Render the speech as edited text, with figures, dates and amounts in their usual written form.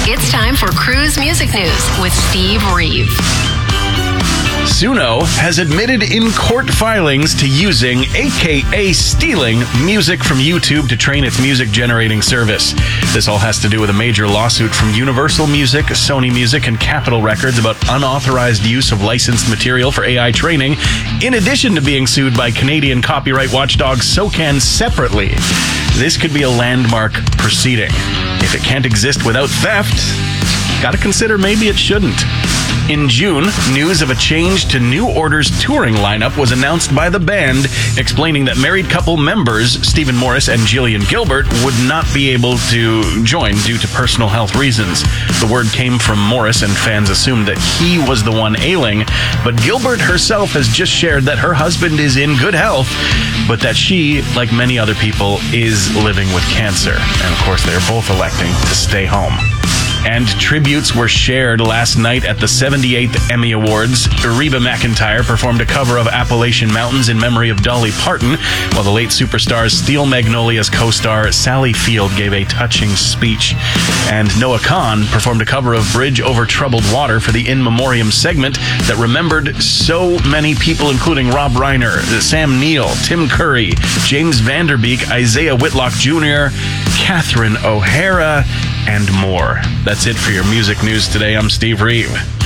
It's time for Cruise Music News with Steve Reeve. Suno has admitted in court filings to using, aka stealing, music from YouTube to train its music-generating service. This all has to do with a major lawsuit from Universal Music, Sony Music, and Capitol Records about unauthorized use of licensed material for AI training, in addition to being sued by Canadian copyright watchdog SOCAN separately. This could be a landmark proceeding. If it can't exist without theft, gotta consider maybe it shouldn't. In June, news of a change to New Order's touring lineup was announced by the band, explaining that married couple members Stephen Morris and Jillian Gilbert would not be able to join due to personal health reasons. The word came from Morris, and fans assumed that he was the one ailing, but Gilbert herself has just shared that her husband is in good health, but that she, like many other people, is living with cancer. And of course, they're both electing to stay home. And tributes were shared last night at the 78th Emmy Awards. Reba McEntire performed a cover of Appalachian Mountains in memory of Dolly Parton, while the late superstar's Steel Magnolias co-star Sally Field gave a touching speech. And Noah Kahan performed a cover of Bridge Over Troubled Water for the In Memoriam segment that remembered so many people, including Rob Reiner, Sam Neill, Tim Curry, James Vanderbeek, Isaiah Whitlock Jr., Catherine O'Hara, and more. That's it for your music news today. I'm Steve Reeve.